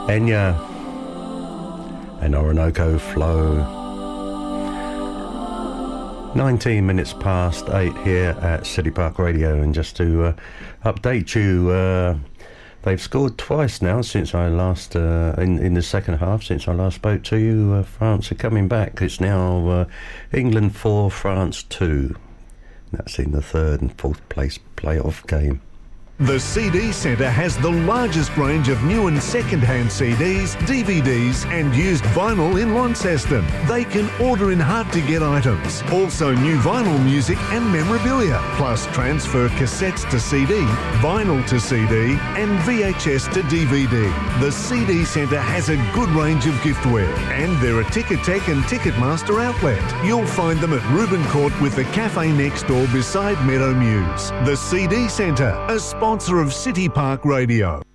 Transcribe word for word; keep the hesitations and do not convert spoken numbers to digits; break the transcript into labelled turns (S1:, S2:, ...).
S1: Enya and Orinoco Flow. nineteen minutes past eight here at City Park Radio, and just to uh, update you, uh, they've scored twice now since I last, uh, in, in the second half, since I last spoke to you. Uh, France are coming back. It's now uh, England four, France two. That's in the third and fourth place playoff game.
S2: The C D Centre has the largest range of new and second-hand C Ds, D V Ds and used vinyl in Launceston. They can order in hard-to-get items. Also new vinyl music and memorabilia, plus transfer cassettes to C D, vinyl to C D and V H S to D V D. The C D Centre has a good range of giftware, and they're a Ticketek and Ticketmaster outlet. You'll find them at Reuben Court with the cafe next door beside Meadow Muse. The C D Centre, a sponsor of City Park Radio.